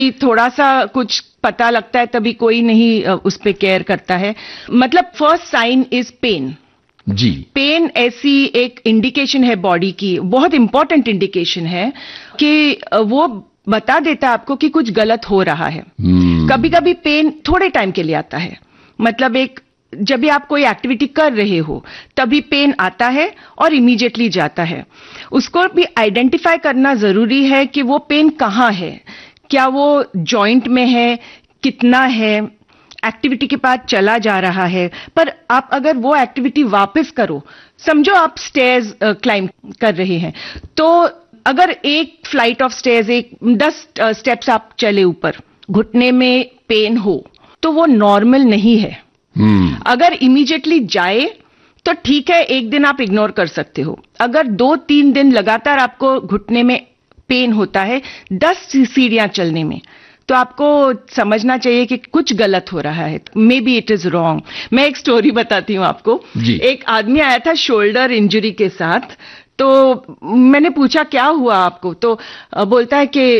थोड़ा सा कुछ पता लगता है तभी कोई नहीं उस पे केयर करता है। मतलब first sign is pen. Ji. Pen ऐसी एक इंडिकेशन है बॉडी की, बहुत इंपॉर्टेंट इंडिकेशन है कि वो बता देता है आपको कि कुछ गलत हो रहा है। कभी कभी पेन थोड़े टाइम के लिए आता है, मतलब जब भी आप कोई एक्टिविटी कर रहे हो तभी पेन आता है और इमीडिएटली जाता है। उसको भी आइडेंटिफाई करना जरूरी है कि वो पेन कहाँ है, क्या वो जॉइंट में है, कितना है, एक्टिविटी के बाद चला जा रहा है। पर आप अगर वो एक्टिविटी वापस करो, समझो आप स्टेयर्स क्लाइंब कर रहे हैं, तो अगर एक फ्लाइट ऑफ स्टेयर्स 10 स्टेप्स आप चले ऊपर, घुटने में पेन हो तो वो नॉर्मल नहीं है। अगर इमीडिएटली जाए तो ठीक है, एक दिन आप इग्नोर कर सकते हो। अगर 2-3 दिन लगातार आपको घुटने में पेन होता है 10 सीढ़ियां चलने में, तो आपको समझना चाहिए कि कुछ गलत हो रहा है, may be it is wrong. मैं एक स्टोरी बताती हूँ आपको। एक आदमी आया था शोल्डर इंजरी के साथ, तो मैंने पूछा क्या हुआ आपको, तो बोलता है कि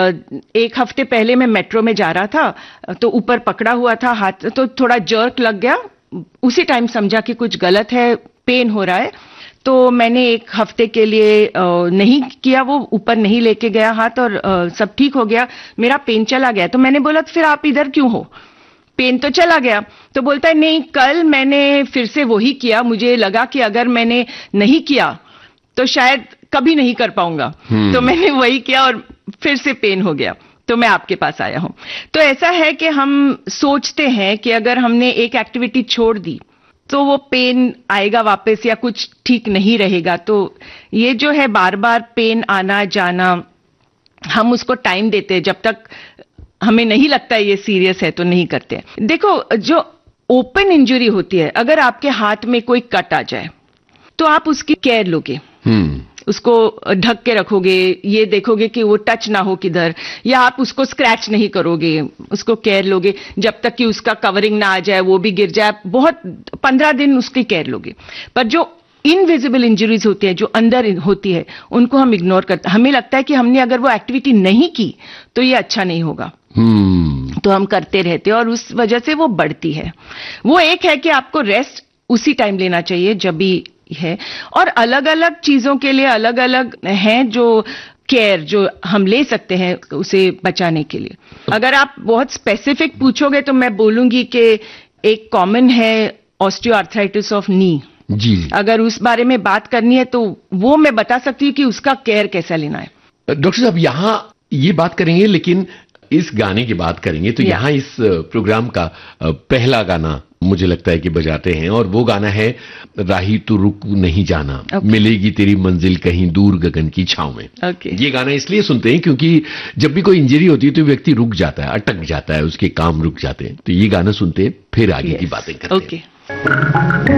1 हफ्ते पहले मैं मेट्रो में जा रहा था तो ऊपर पकड़ा हुआ था हाथ, तो थोड़ा जर्क लग गया, उसी टाइम समझा कि कुछ गलत है, पेन हो रहा है, तो मैंने 1 हफ्ते के लिए नहीं किया, वो ऊपर नहीं लेके गया हाथ और सब ठीक हो गया, मेरा पेन चला गया। तो मैंने बोला फिर आप इधर क्यों हो, पेन तो चला गया। तो बोलता है नहीं, कल मैंने फिर से वही किया, मुझे लगा कि अगर मैंने नहीं किया तो शायद कभी नहीं कर पाऊंगा, तो मैंने वही किया और फिर से पेन हो गया, तो मैं आपके पास आया हूं। तो ऐसा है कि हम सोचते हैं कि अगर हमने एक एक्टिविटी छोड़ दी तो वो पेन आएगा वापस या कुछ ठीक नहीं रहेगा। तो ये जो है बार बार पेन आना जाना, हम उसको टाइम देते हैं, जब तक हमें नहीं लगता है ये सीरियस है तो नहीं करते। देखो, जो ओपन इंजरी होती है, अगर आपके हाथ में कोई कट आ जाए तो आप उसकी केयर लोगे, उसको ढक के रखोगे, ये देखोगे कि वो टच ना हो किधर, या आप उसको स्क्रैच नहीं करोगे, उसको केयर लोगे जब तक कि उसका कवरिंग ना आ जाए, वो भी गिर जाए, बहुत 15 दिन उसकी केयर लोगे। पर जो इनविजिबल इंजरीज होती है, जो अंदर होती है, उनको हम इग्नोर करते हैं। हमें लगता है कि हमने अगर वो एक्टिविटी नहीं की तो ये अच्छा नहीं होगा, तो हम करते रहते हैं और उस वजह से वो बढ़ती है। वो एक है कि आपको रेस्ट उसी टाइम लेना चाहिए जब भी है, और अलग अलग चीजों के लिए अलग अलग हैं जो केयर जो हम ले सकते हैं उसे बचाने के लिए। अगर आप बहुत स्पेसिफिक पूछोगे तो मैं बोलूंगी कि एक कॉमन है ऑस्टियोआर्थराइटिस ऑफ नी। जी। अगर उस बारे में बात करनी है तो वो मैं बता सकती हूँ कि उसका केयर कैसा लेना है। डॉक्टर साहब, यहाँ ये बात करेंगे, लेकिन इस गाने की बात करेंगे तो यहाँ इस प्रोग्राम का पहला गाना मुझे लगता है कि बजाते हैं, और वो गाना है राही तू रुक नहीं जाना, मिलेगी तेरी मंजिल कहीं दूर गगन की छांव में। ये गाना इसलिए सुनते हैं क्योंकि जब भी कोई इंजरी होती है तो व्यक्ति रुक जाता है, अटक जाता है, उसके काम रुक जाते हैं। तो ये गाना सुनते हैं, फिर आगे की बातें करते हैं।